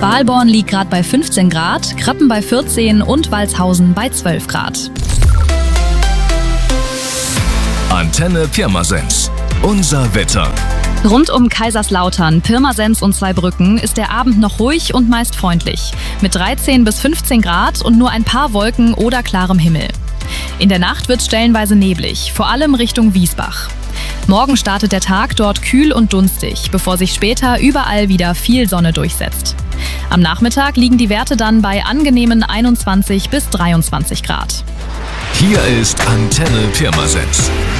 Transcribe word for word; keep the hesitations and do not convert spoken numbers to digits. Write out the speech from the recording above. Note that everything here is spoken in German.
Balborn liegt gerade bei fünfzehn Grad, Kröppen bei vierzehn und Walshausen bei zwölf Grad. Antenne Pirmasens. Unser Wetter. Rund um Kaiserslautern, Pirmasens und Zweibrücken ist der Abend noch ruhig und meist freundlich. Mit dreizehn bis fünfzehn Grad und nur ein paar Wolken oder klarem Himmel. In der Nacht wird es stellenweise neblig, vor allem Richtung Wiesbach. Morgen startet der Tag dort kühl und dunstig, bevor sich später überall wieder viel Sonne durchsetzt. Am Nachmittag liegen die Werte dann bei angenehmen einundzwanzig bis dreiundzwanzig Grad. Hier ist Antenne Pirmasens.